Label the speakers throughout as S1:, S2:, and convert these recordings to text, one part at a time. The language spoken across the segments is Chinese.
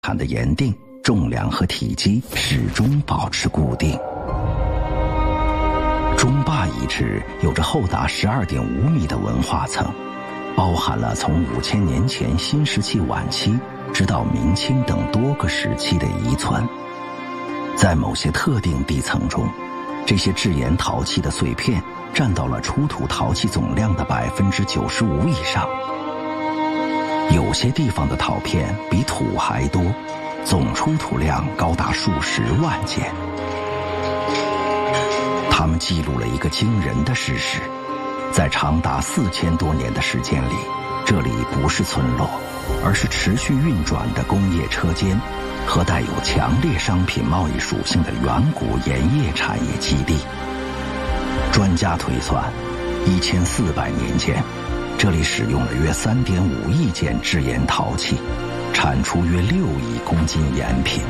S1: 产的盐锭重量和体积始终保持固定。中坝遗址有着厚达12.5米的文化层，包含了从5000年前新石器晚期直到明清等多个时期的遗存。在某些特定地层中，这些制盐陶器的碎片占到了出土陶器总量的95%以上。有些地方的陶片比土还多，总出土量高达数十万件。他们记录了一个惊人的事实：在长达4000多年的时间里，这里不是村落，而是持续运转的工业车间和带有强烈商品贸易属性的远古盐业产业基地。专家推算，1400年前，这里使用了约3.5亿件制盐陶器，产出约6亿公斤盐品。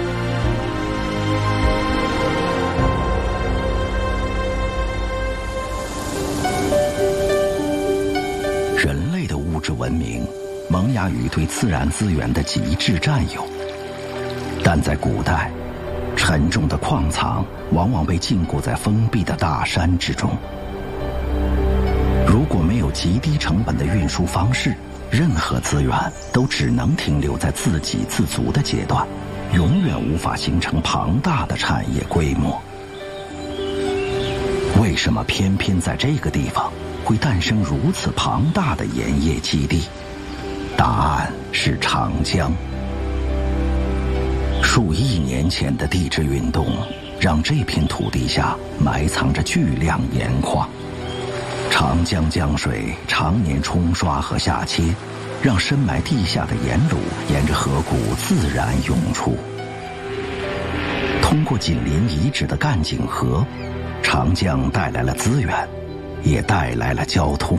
S1: 人类的物质文明萌芽于对自然资源的极致占有，但在古代，沉重的矿藏往往被禁锢在封闭的大山之中。如果没有极低成本的运输方式，任何资源都只能停留在自给自足的阶段，永远无法形成庞大的产业规模。为什么偏偏在这个地方会诞生如此庞大的盐业基地？答案是长江。数亿年前的地质运动让这片土地下埋藏着巨量盐矿，长江江水常年冲刷和下切，让深埋地下的盐卤沿着河谷自然涌出。通过紧邻遗址的干井河，长江带来了资源，也带来了交通。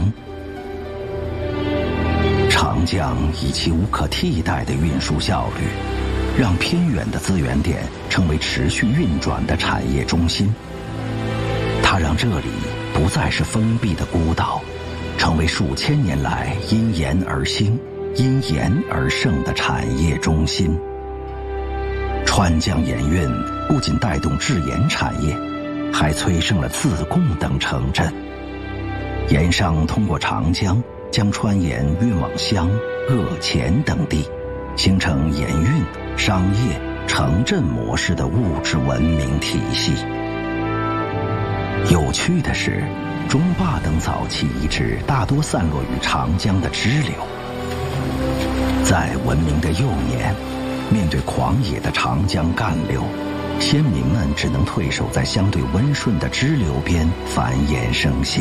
S1: 长江以其无可替代的运输效率，让偏远的资源点成为持续运转的产业中心。它让这里不再是封闭的孤岛，成为数千年来因盐而兴、因盐而盛的产业中心。川江盐运不仅带动制盐产业，还催生了自贡等城镇。盐商通过长江将川盐运往湘、鄂、黔等地，形成盐运、商业、城镇模式的物质文明体系。有趣的是，中坝等早期遗址大多散落于长江的支流。在文明的幼年，面对狂野的长江干流，先民们只能退守在相对温顺的支流边繁衍生息。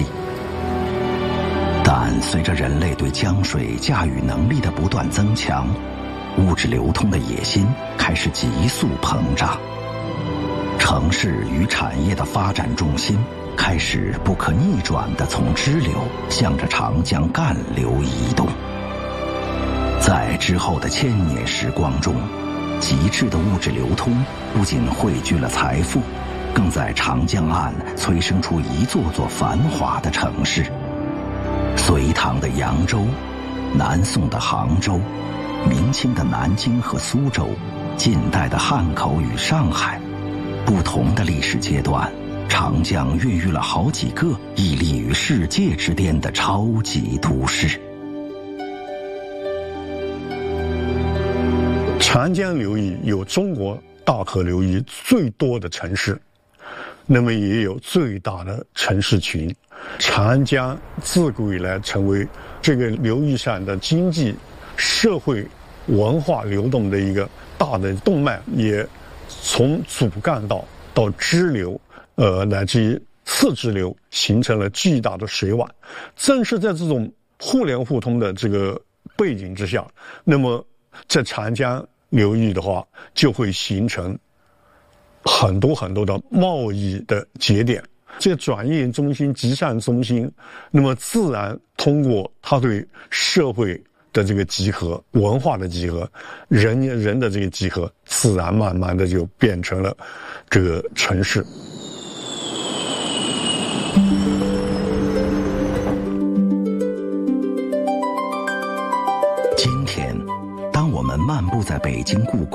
S1: 但随着人类对江水驾驭能力的不断增强，物质流通的野心开始急速膨胀，城市与产业的发展重心开始不可逆转地从支流向着长江干流移动。在之后的1000年时光中，极致的物质流通不仅汇聚了财富，更在长江岸催生出一座座繁华的城市。隋唐的扬州，南宋的杭州，明清的南京和苏州，近代的汉口与上海，不同的历史阶段，长江孕育了好几个屹立于世界之巅的超级都市。
S2: 长江流域有中国大河流域最多的城市，那么也有最大的城市群。长江自古以来成为这个流域上的经济、社会、文化流动的一个大的动脉，也从主干道到支流，乃至于次支流，形成了巨大的水网。正是在这种互联互通的这个背景之下，那么在长江流域的话，就会形成很多很多的贸易的节点。这个转运中心、集散中心，那么自然通过它对社会的这个集合、文化的集合、人的这个集合，自然慢慢的就变成了这个城市。
S1: 今天，当我们漫步在的北京故宫。